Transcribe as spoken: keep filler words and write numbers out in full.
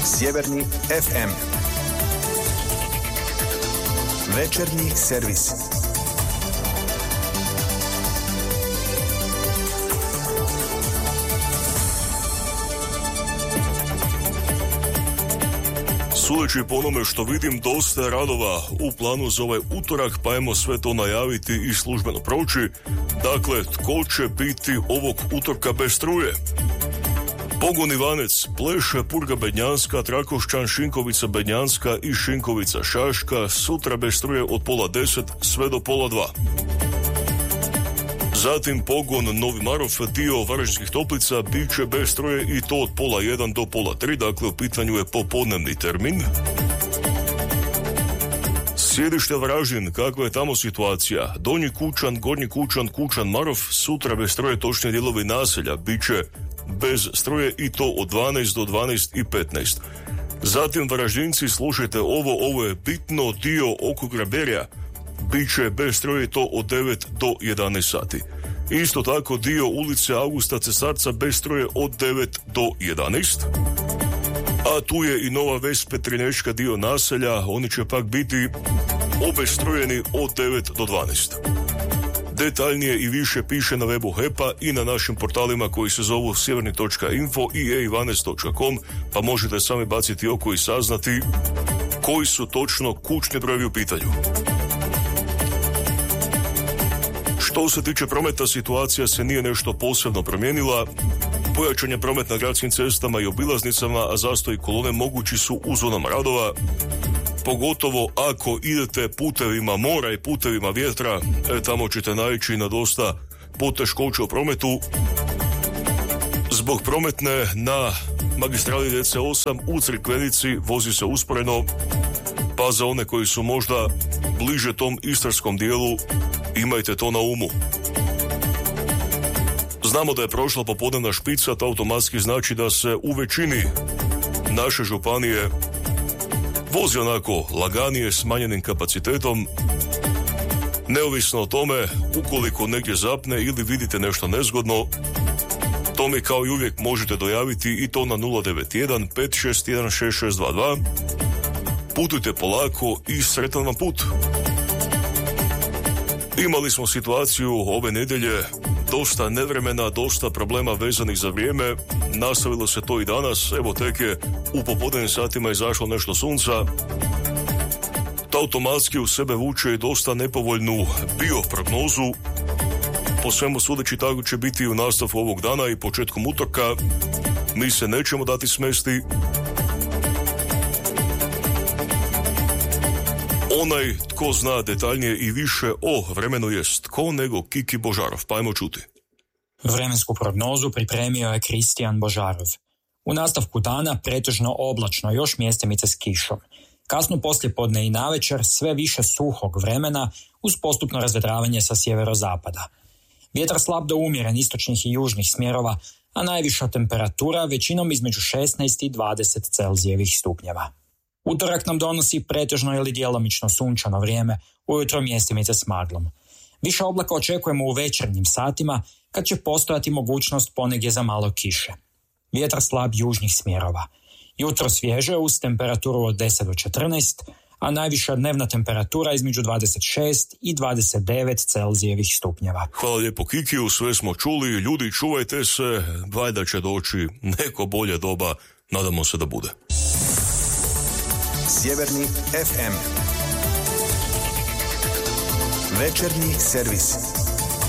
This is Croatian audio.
Sjeverni ef em. Večernji servis. Sudeći po onome što vidim, dosta je radova u planu za ovaj utorak, pa ajmo sve to najaviti i službeno proći. Dakle, tko će biti ovog utorka bez struje? Pogon Ivanec, Pleše, Purga Bednjanska, Trakošćan, Šinkovica Bednjanska i Šinkovica Šaška, sutra bez struje od pola deset sve do pola dva. Zatim pogon Novi Marof, dio Varaždinskih Toplica, bit će bez struje i to od pola jedan do pola tri, dakle u pitanju je popodnevni termin. Sjedište Varaždin, kakva je tamo situacija? Donji Kučan, Gornji Kučan, Kučan Marof, sutra bez struje točni dijelovi naselja, bit će bez struje i to od dvanaest do dvanaest i petnaest. Zatim Varaždinci, slušajte ovo, ovo je bitno, dio oko Graberja, bit će bez struje i to od devet do jedanaest sati. Isto tako dio ulice Augusta Cesarca bez struje od devet do jedanaest. A tu je i Nova Ves Petrinečka, dio naselja, oni će pak biti obestrujeni od devet do dvanaest. Detaljnije i više piše na webu H E P-a i na našim portalima koji se zovu sjeverni točka info i e ivanec točka com, pa možete sami baciti oko i saznati koji su točno kućni brojevi u pitanju. Što se tiče prometa, situacija se nije nešto posebno promijenila. Pojačan je promet na gradskim cestama i obilaznicama, a zastoji kolone mogući su u zonama radova. Pogotovo ako idete putevima mora i putevima vjetra, e, tamo ćete naići na dosta poteškoća u prometu. Zbog prometne na magistrali D C osam u Crikvenici vozi se usporeno, pa za one koji su možda bliže tom istarskom dijelu, imajte to na umu. Znamo da je prošla popodnevna špica, to automatski znači da se u većini naše županije vozi onako laganije, smanjenim kapacitetom. Neovisno o tome, ukoliko negdje zapne ili vidite nešto nezgodno, to mi kao i uvijek možete dojaviti i to na nula devet jedan pet šest jedan šest šest dva dva. Putujte polako i sretan vam put. Imali smo situaciju ove nedjelje, dosta nevremena, dosta problema vezanih za vrijeme. Nastavilo se to i danas, evo tek je u popodnevnim satima izašlo nešto sunca. To automatski u sebe vuče i dosta nepovoljnu bioprognozu. Po svemu sudeći tako će biti i u nastavku ovog dana i početkom utorka. Mi se nećemo dati smesti. Onaj tko zna detaljnije i više o vremenu jest tko nego Kiki Božarov, pa ajmo čuti. Vremensku prognozu pripremio je Kristijan Božarov. U nastavku dana pretežno oblačno, još mjestimice s kišom. Kasno poslijepodne i navečer sve više suhog vremena uz postupno razvedravanje sa sjeverozapada. Vjetar slab do umjeren istočnih i južnih smjerova, a najviša temperatura većinom između šesnaest i dvadeset Celzijevih stupnjeva. Utorak nam donosi pretežno ili djelomično sunčano vrijeme, ujutro mjestimice s maglom. Više oblaka očekujemo u večernjim satima, kad će postojati mogućnost ponegdje za malo kiše. Vjetar slab južnih smjerova. Jutro svježe uz temperaturu od deset do četrnaest, a najviša dnevna temperatura između dvadeset šest i dvadeset devet Celzijevih stupnjeva. Hvala lijepo Kikiju, sve smo čuli, ljudi čuvajte se, valjda će doći neko bolje doba, nadamo se da bude. Sjeverni ef em. Večernji servis.